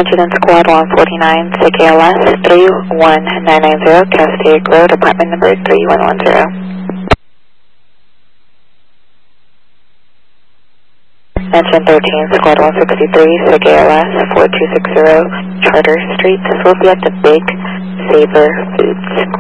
Mention in Squad 149, SIG ALS 31990, Castaic Road, apartment number 3110. Mention 13, Squad 163, SIG ALS 4260, Charter Street. This will be at the Big Saver Foods.